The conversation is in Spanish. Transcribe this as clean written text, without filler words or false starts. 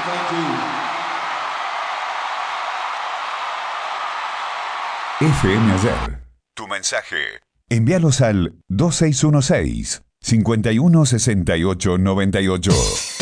FM Ayer. Tu mensaje. Envíalos al 2616 516898.